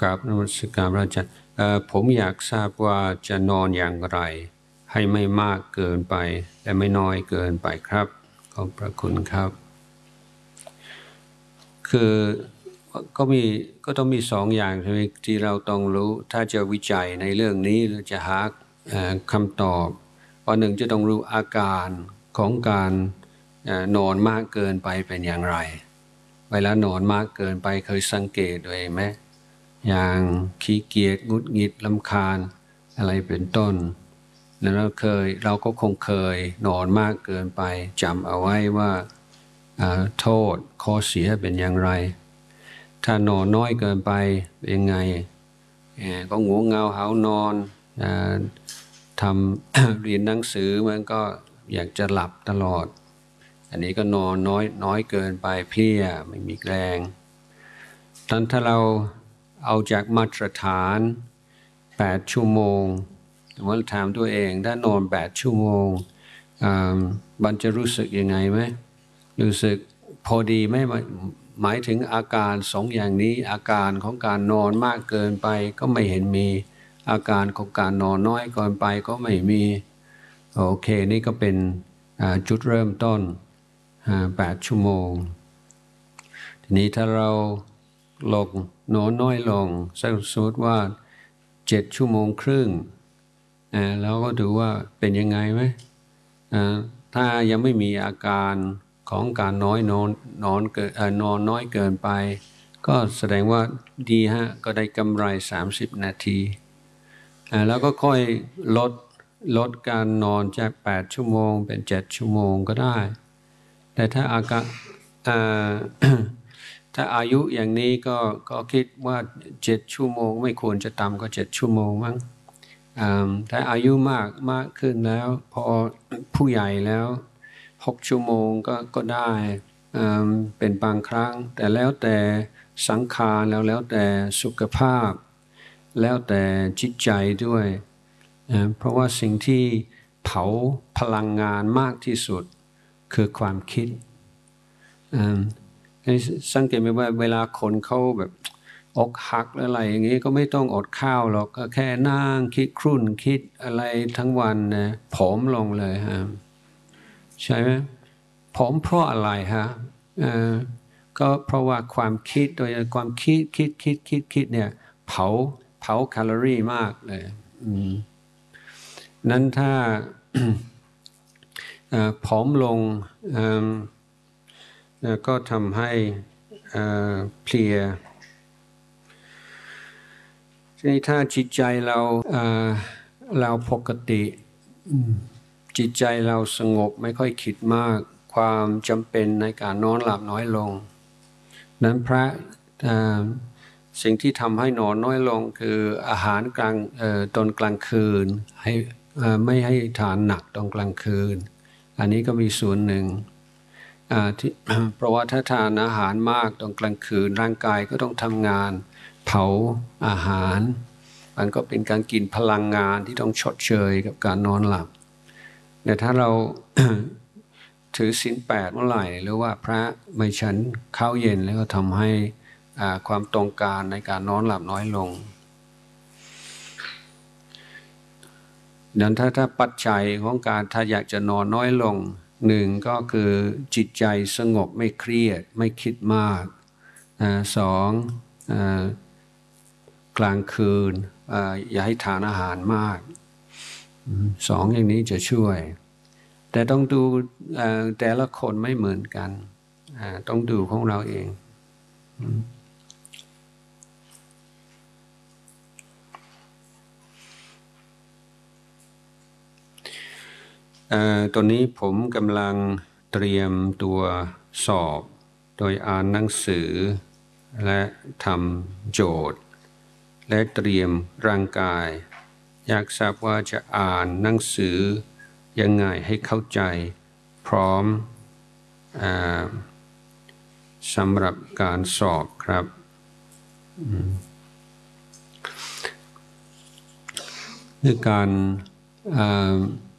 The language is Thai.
กับนมัสการพระอาจารย์ผมอยากทราบว่าจะนอนอย่างไรให้ไม่มากเกินไปและไม่น้อยเกินไปครับขอบพระคุณครับคือก็ต้องมีสองอย่างใช่ไหมที่เราต้องรู้ถ้าจะวิจัยในเรื่องนี้หรือจะหาคำตอบว่าหนึ่งจะต้องรู้อาการของการนอนมากเกินไปเป็นอย่างไรเวลานอนมากเกินไปเคยสังเกตด้วยไหมอย่างขี้เกียจงุดหงิดรำคาญอะไรเป็นต้นแล้วเราก็คงเคยนอนมากเกินไปจำเอาไว้ว่าโทษข้อเสียเป็นอย่างไรถ้านอนน้อยเกินไปเป็นยังไงก็ง่วงเหงาหาวนอนทำ เรียนหนังสือมันก็อยากจะหลับตลอดอันนี้ก็นอนน้อยเกินไปเพลียไม่มีแรงถ้าเราเอาจากมาตรฐาน8 ชั่วโมงว่าถามตัวเองถ้านอน8 ชั่วโมงมันจะรู้สึกยังไงไหมรู้สึกพอดีไหมหมายถึงอาการสองอย่างนี้อาการของการนอนมากเกินไปก็ไม่เห็นมีอาการของการนอนน้อยเกินไปก็ไม่มีโอเคนี่ก็เป็นจุดเริ่มต้น8 ชั่วโมงทีนี้ถ้าเราลงนอนน้อยลงสมมติว่า7 ชั่วโมงครึ่งแล้วก็ดูว่าเป็นยังไงไหมถ้ายังไม่มีอาการของการนอนน้อยเกินไปก็แสดงว่าดีฮะก็ได้กำไร30 นาทีแล้วก็ค่อยลดการนอนจาก8 ชั่วโมงเป็น7 ชั่วโมงก็ได้แต่ถ้าถ้าอายุอย่างนี้ก็คิดว่า7 ชั่วโมงไม่ควรจะต่ำกว่า7 ชั่วโมงมั้งถ้าอายุมากขึ้นแล้วพอผู้ใหญ่แล้ว6 ชั่วโมงก็ได้เป็นบางครั้งแต่แล้วแต่สังขารแล้วแต่สุขภาพแล้วแต่จิตใจด้วยเพราะว่าสิ่งที่เผาพลังงานมากที่สุดคือความคิดสังเกตไหมว่าเวลาคนเขาแบบอกหักอะไรอย่างนี้ก็ไม่ต้องอดข้าวหรอกก็แค่นั่งคิดครุ่นคิดอะไรทั้งวันนะผอมลงเลยฮะใช่ไหมผอมเพราะอะไรฮะก็เพราะว่าความคิดโดยความคิดเนี่ยเผาแคลอรี่มากเลยนั้นถ้าผอมลงก็ทำให้เพลียทีนี้ถ้าจิตใจเราปกติจิตใจเราสงบไม่ค่อยคิดมากความจำเป็นในการนอนหลับน้อยลงนั้นสิ่งที่ทำให้นอนน้อยลงคืออาหารตอนกลางคืนไม่ให้ทานหนักตอนกลางคืนอันนี้ก็มีส่วนหนึ่งเพราะว่าถ้าทานอาหารมากตอนกลางคืนร่างกายก็ต้องทำงานเผาอาหารมันก็เป็นการกินพลังงานที่ต้องชดเชยกับการนอนหลับแต่ถ้าเรา ถือศีล 8เมื่อไหร่หรือว่าพระไม่ฉันข้าวเย็นแล้วก็ทำให้ความต้องการในการนอนหลับน้อยลงดังนั้นถ้าปัจจัยของการถ้าอยากจะนอนน้อยลงหนึ่งก็คือจิตใจสงบไม่เครียดไม่คิดมากสองกลางคืนอย่าให้ทานอาหารมากสองอย่างนี้จะช่วยแต่ต้องดูแต่ละคนไม่เหมือนกันต้องดูของเราเองตอนนี้ผมกำลังเตรียมตัวสอบโดยอ่านหนังสือและทำโจทย์และเตรียมร่างกายอยากทราบว่าจะอ่านหนังสือยังไงให้เข้าใจพร้อมสำหรับการสอบครับคือการ